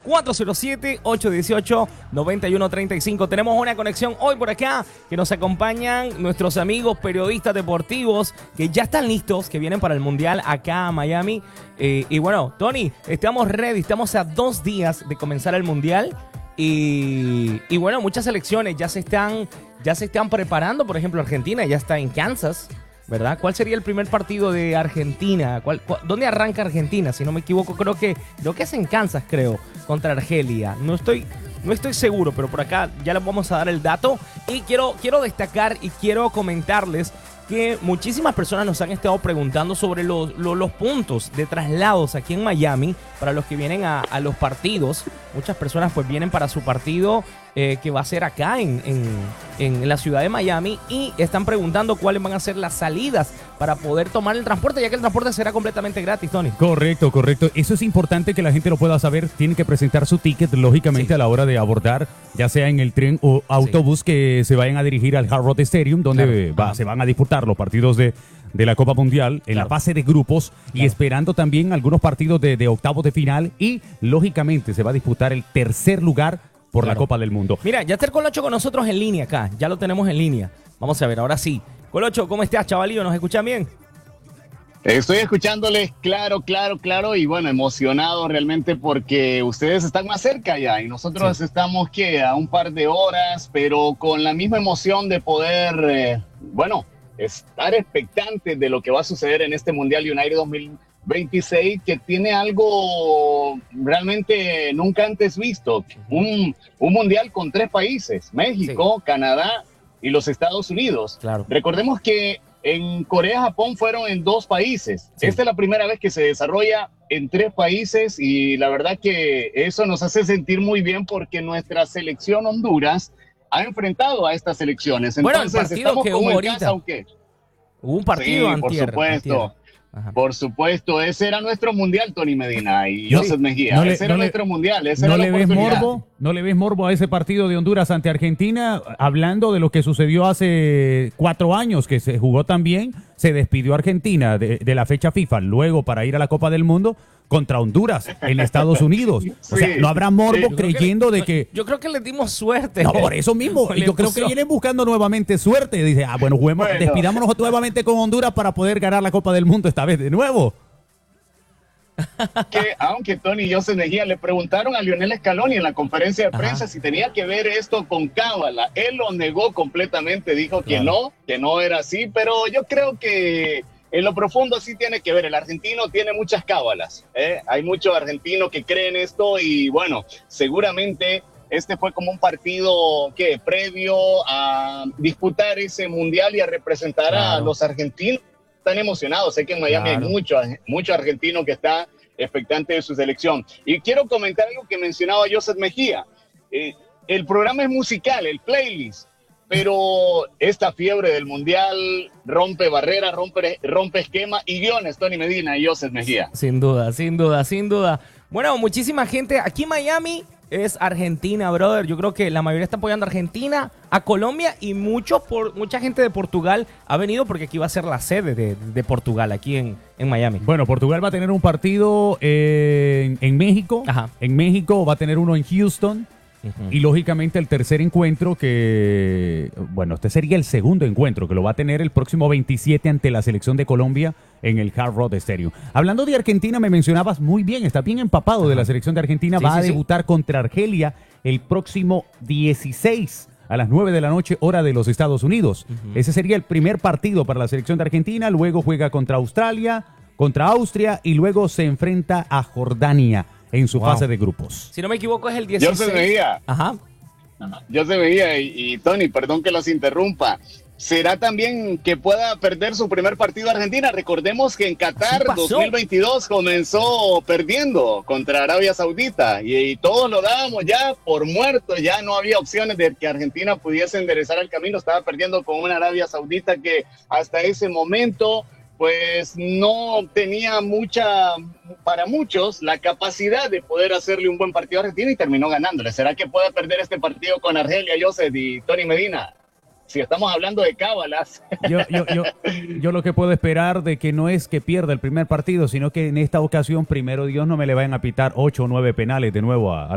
407-818-9135. Tenemos una conexión hoy por acá que nos acompañan nuestros amigos periodistas deportivos que ya están listos, que vienen para el Mundial acá a Miami. Y bueno, Tony, estamos ready, estamos a 2 días de comenzar el Mundial. Y bueno, muchas selecciones ya se están preparando. Por ejemplo, Argentina ya está en Kansas, ¿verdad? ¿Cuál sería el primer partido de Argentina? ¿Dónde arranca Argentina? Si no me equivoco, creo que es en Kansas, contra Argelia. No estoy seguro, pero por acá ya les vamos a dar el dato. Y quiero destacar y quiero comentarles que muchísimas personas nos han estado preguntando sobre los puntos de traslados aquí en Miami para los que vienen a los partidos. Muchas personas pues vienen para su partido que va a ser acá en la ciudad de Miami y están preguntando cuáles van a ser las salidas para poder tomar el transporte, ya que el transporte será completamente gratis, Tony. Correcto. Eso es importante que la gente lo pueda saber. Tienen que presentar su ticket, lógicamente, a la hora de abordar, ya sea en el tren o autobús que se vayan a dirigir al Hard Rock Stadium, donde se van a disputar los partidos de la Copa Mundial en la fase de grupos y esperando también algunos partidos de octavos de final y, lógicamente, se va a disputar el tercer lugar por la Copa del Mundo. Mira, ya está el Colocho con nosotros en línea acá. Ya lo tenemos en línea. Vamos a ver, ahora sí. Colocho, ¿cómo estás, chavalío? ¿Nos escuchan bien? Estoy escuchándoles claro y bueno, emocionado realmente porque ustedes están más cerca ya y nosotros estamos a un par de horas, pero con la misma emoción de poder, estar expectantes de lo que va a suceder en este Mundial United 2026, que tiene algo realmente nunca antes visto, un Mundial con 3 países, México, Canadá y los Estados Unidos. Claro. Recordemos que en Corea, Japón fueron en 2 países. Esta es la primera vez que se desarrolla en 3 países y la verdad que eso nos hace sentir muy bien porque nuestra selección Honduras ha enfrentado a estas selecciones. Entonces, el partido que hubo ahorita. Hubo un partido antier. Por supuesto. Por supuesto, ese era nuestro mundial, Tony Medina y Joseph Mejía. Ese era nuestro mundial, esa era la oportunidad. ¿No le ves morbo a ese partido de Honduras ante Argentina? Hablando de lo que sucedió hace 4 años, que se jugó también, se despidió Argentina de la fecha FIFA, luego para ir a la Copa del Mundo contra Honduras en Estados Unidos. O sea, no habrá morbo creyendo de que... Yo creo que le dimos suerte. No, por eso mismo. Yo creo que vienen buscando nuevamente suerte. Dice, juguemos, despidámonos nuevamente con Honduras para poder ganar la Copa del Mundo esta vez de nuevo. Que aunque Tony y José Mejía le preguntaron a Lionel Scaloni en la conferencia de prensa si tenía que ver esto con cábala, él lo negó completamente, dijo que no era así, pero yo creo que en lo profundo sí tiene que ver. El argentino tiene muchas cábalas, hay muchos argentinos que creen esto y bueno, seguramente este fue como un partido previo a disputar ese mundial y a representar a los argentinos. Están emocionados, sé que en Miami hay mucho argentino que está expectante de su selección. Y quiero comentar algo que mencionaba Joseph Mejía. El programa es musical, el playlist, pero esta fiebre del mundial rompe barreras, rompe esquemas y guiones, Tony Medina y Joseph Mejía. Sin duda. Bueno, muchísima gente aquí en Miami. Es Argentina, brother. Yo creo que la mayoría está apoyando a Argentina, a Colombia y mucha gente de Portugal ha venido porque aquí va a ser la sede de Portugal, aquí en Miami. Bueno, Portugal va a tener un partido en México. En México va a tener uno en Houston. Y lógicamente el tercer encuentro este sería el segundo encuentro que lo va a tener el próximo 27 ante la selección de Colombia en el Hard Rock Stadium. Hablando de Argentina, me mencionabas muy bien, está bien empapado de la selección de Argentina, va a debutar contra Argelia el próximo 16 a las 9 de la noche, hora de los Estados Unidos. Ese sería el primer partido para la selección de Argentina, luego juega contra Australia, contra Austria y luego se enfrenta a Jordania en su fase de grupos. Si no me equivoco es el 16. Yo se veía y Tony, perdón que los interrumpa. ¿Será también que pueda perder su primer partido Argentina? Recordemos que en Qatar 2022 comenzó perdiendo contra Arabia Saudita y todos lo dábamos ya por muerto, ya no había opciones de que Argentina pudiese enderezar el camino, estaba perdiendo con una Arabia Saudita que hasta ese momento pues no tenía para muchos, la capacidad de poder hacerle un buen partido a Argentina y terminó ganándole. ¿Será que puede perder este partido con Argelia, Joseph y Tony Medina? Si estamos hablando de cábalas. Yo lo que puedo esperar de que no es que pierda el primer partido, sino que en esta ocasión, primero Dios, no me le vayan a pitar 8 o 9 penales de nuevo a